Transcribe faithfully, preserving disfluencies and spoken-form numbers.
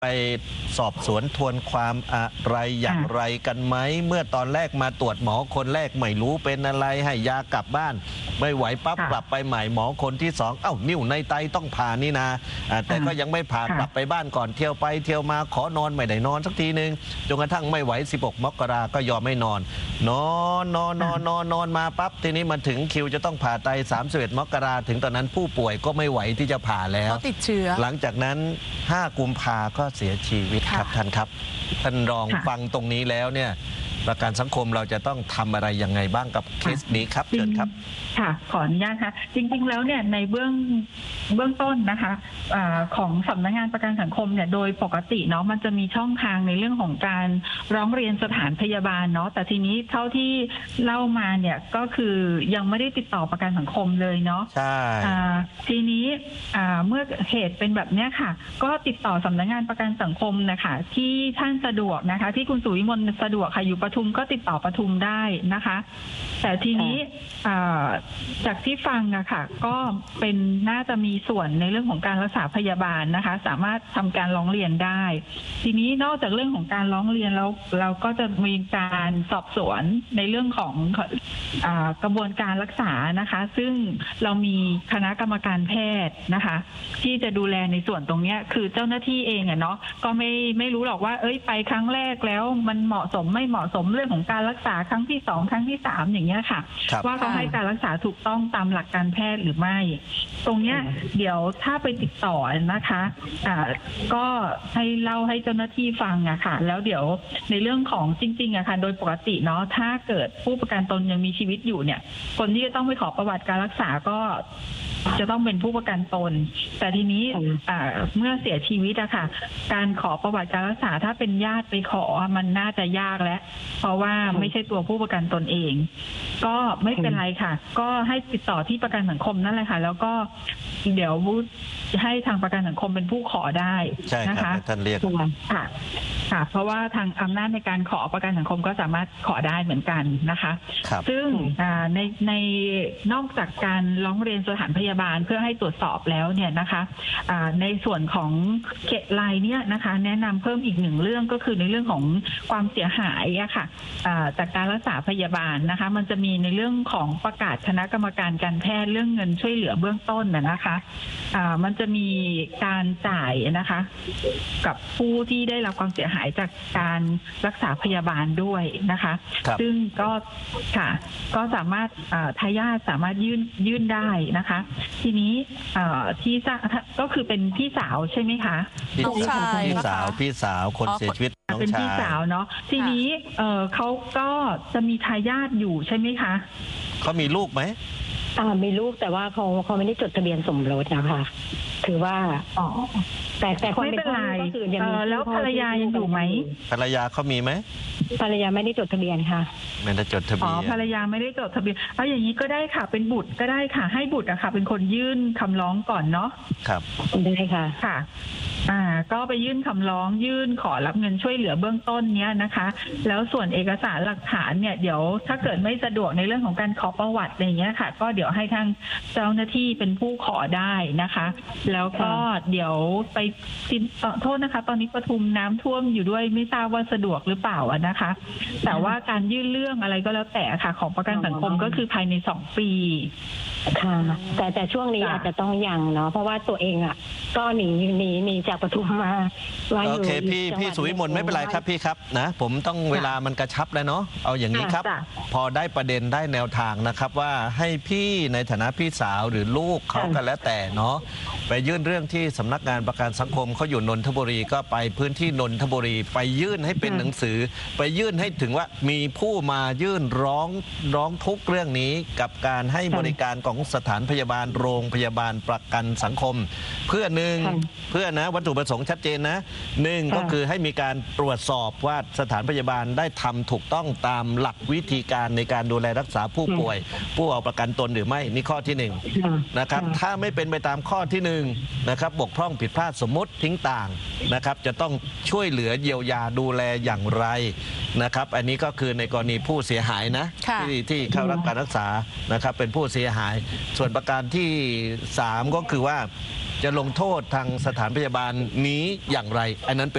ไปสอบสวนทวนความอะไรอย่างไรกันไหมเมื่อตอนแรกมาตรวจหมอคนแรกไม่รู้เป็นอะไรให้ยากลับบ้านไม่ไหวปั๊บกลับไปใหม่หมอคนที่สองเอ้านิ่วในไตต้องผ่านี่นะแต่ก็ยังไม่ผ่ากลับไปบ้านก่อนเที่ยวไปเที่ยวมาขอนอนไม่ได้นอนสักทีนึงจนกระทั่งไม่ไหวสิบหกมกราก็ยอมไม่นอนนอนนอนนอนนอนนอนมาปั๊บทีนี้มาถึงคิวจะต้องผ่าไตสามสิบเอ็ดมกราถึงตอนนั้นผู้ป่วยก็ไม่ไหวที่จะผ่าแล้วติดเชื้อหลังจากนั้นห้ากุมภาก็เสียชีวิตครับท่านครับท่านรองฟังตรงนี้แล้วเนี่ยประกันสังคมเราจะต้องทำอะไรยังไงบ้างกับเคสนี้ครับเชิญครับค่ะขออนุญาตค่ะจริงๆแล้วเนี่ยในเบื้องเบื้องต้นนะคะอะของสำนักงานประกันสังคมเนี่ยโดยปกติเนาะมันจะมีช่องทางในเรื่องของการร้องเรียนสถานพยาบาลเนาะแต่ทีนี้เท่าที่เล่ามาเนี่ยก็คือยังไม่ได้ติดต่อประกันสังคมเลยเนาะใช่ทีนี้เมื่อเหตุเป็นแบบนี้ค่ะก็ติดต่อสำนักงานประกันสังคมนะคะที่ท่านสะดวกนะคะที่คุณสุวิมลสะดวกค่ะอยู่ปทุมก็ติดต่อปทุมได้นะคะแต่ทีนี้จากที่ฟังอะค่ะก็เป็นน่าจะมีส่วนในเรื่องของการรักษาพยาบาลนะคะสามารถทำการร้องเรียนได้ทีนี้นอกจากเรื่องของการร้องเรียนแล้วเราก็จะมีการสอบสวนในเรื่องของกระบวนการรักษานะคะซึ่งเรามีคณะกรรมการแพทย์นะคะที่จะดูแลในส่วนตรงนี้คือเจ้าหน้าที่เองอะเนาะก็ไม่ไม่รู้หรอกว่าเอ้ยไปครั้งแรกแล้วมันเหมาะสมไม่เหมาะสมเรื่องของการรักษาครั้งที่สองครั้งที่สามอย่างเงี้ยค่ะว่าเขาให้การรักษาถูกต้องตามหลักการแพทย์หรือไม่ตรงเนี้ยเดี๋ยวถ้าไปติดต่อนะคะอ่าก็ให้เล่าให้เจ้าหน้าที่ฟังอะค่ะแล้วเดี๋ยวในเรื่องของจริงๆอะค่ะโดยปกติเนาะถ้าเกิดผู้ประกันตนยังมีชีวิตอยู่เนี่ยคนที่จะต้องไปขอประวัติการรักษาก็จะต้องเป็นผู้ประกันตนแต่ทีนี้เมื่อเสียชีวิตอะค่ะการขอประวัติการรักษาถ้าเป็นญาติไปขอมันน่าจะยากแล้วเพราะว่าไม่ใช่ตัวผู้ประกันตนเองก็ไม่เป็นไรค่ะก็ให้ติดต่อที่ประกันสังคมนั่นแหละค่ะแล้วก็เดี๋ยวให้ทางประกันสังคมเป็นผู้ขอได้นะคะท่านเรียกค่ะค่ะเพราะว่าทางอำนาจในการขอประกันสังคมก็สามารถขอได้เหมือนกันนะคะซึ่งในในนอกจากการร้องเรียนสถานพยาบาลเพื่อให้ตรวจสอบแล้วเนี่ยนะคะในส่วนของเขตไลน์เนี่ยนะคะแนะนำเพิ่มอีกหนึ่งเรื่องก็คือในเรื่องของความเสียหายอะค่ะจากการรักษาพยาบาลนะคะมันจะมีในเรื่องของประกาศคณะกรรมการการแพทย์เรื่องเงินช่วยเหลือเบื้องต้นนะคะมันจะมีการจ่ายนะคะกับผู้ที่ได้รับความเสียหายจากการรักษาพยาบาลด้วยนะคะซึ่งก็ค่ะก็สามารถทายาทสามารถยื่นยื่นได้นะคะทีนี้ที่ก็คือเป็นพี่สาวใช่ไหมคะพี่สาวพี่สาวพี่สาวคนเสียชีวิตน้องชายเป็นพี่สาวเนาะทีนี้เขาก็จะมีทายาทอยู่ใช่ไหมคะเขามีลูกไหมอ่ามีลูกแต่ว่าเขาเขาไม่ได้จดทะเบียนสมรสนะคะถือว่าอ๋อแต่แต่คนเป็นพ่อก็คือยังมีแล้วภรรยายังอยู่ไหมภรรยาเขามีไหมภรรยาไม่ได้จดทะเบียนค่ะไม่ได้จดทะเบียนอ๋อภรรยาไม่ได้จดทะเบียนเอาอย่างนี้ก็ได้ค่ะเป็นบุตรก็ได้ค่ะให้บุตรอะค่ะเป็นคนยื่นคำร้องก่อนเนาะครับได้ค่ะค่ะอ่าก็ไปยื่นคำร้องยื่นขอรับเงินช่วยเหลือเบื้องต้นเนี้ยนะคะแล้วส่วนเอกสารหลักฐานเนี่ยเดี๋ยวถ้าเกิดไม่สะดวกในเรื่องของการขอประวัติอะไรเงี้ยค่ะก็เดี๋ยวให้ทางเจ้าหน้าที่เป็นผู้ขอได้นะคะแล้วก็เดี๋ยวไปโทษนะคะตอนนี้ปทุมน้ำท่วมอยู่ด้วยไม่ทราบว่าสะดวกหรือเปล่านะคะแต่ว่าการยื่นเรื่องอะไรก็แล้วแต่ค่ะของประกันสังคมก็คือภายในสองปีค่ะแต่แต่ช่วงนี้อาจจะต้องยังเนาะเพราะว่าตัวเองอ่ะก็หนีหนีหนีจากปทุมมาโอเคพี่พี่สุวิมลไม่เป็นไรครับพี่ครับนะผมต้องเวลามันกระชับแล้วเนาะเอาอย่างนี้ครับพอได้ประเด็นได้แนวทางนะครับว่าให้พี่ในฐานะพี่สาวหรือลูกเขากันแล้วแต่เนาะไปยื่นเรื่องที่สำนักงานประกันสังคมเขาอยู่นนทบุรีก็ไปพื้นที่นนทบุรีไปยื่นให้เป็นหนังสือไปยื่นให้ถึงว่ามีผู้มายื่นร้องร้องทุกข์เรื่องนี้กับการให้บริการของสถานพยาบาลโรงพยาบาลประกันสังคมเพื่อหนึ่งเพื่อนะวัตถุประสงค์ชัดเจนนะหนึ่งก็คือให้มีการตรวจสอบว่าสถานพยาบาลได้ทำถูกต้องตามหลักวิธีการในการดูแลรักษาผู้ป่วยผู้เอาประกันตนหรือไม่นี่ข้อที่หนึ่งนะครับถ้าไม่เป็นไปตามข้อที่หนึ่งนะครับบกพร่องผิดพลาดสมมติทิ้งต่างนะครับจะต้องช่วยเหลือเยียวยาดูแลอย่างไรนะครับอันนี้ก็คือในกรณีผู้เสียหายนะที่ที่เข้ารับการรักษานะครับเป็นผู้เสียหายส่วนประการที่สามก็คือว่าจะลงโทษทางสถานพยาบาลนี้อย่างไรอันนั้นเป็น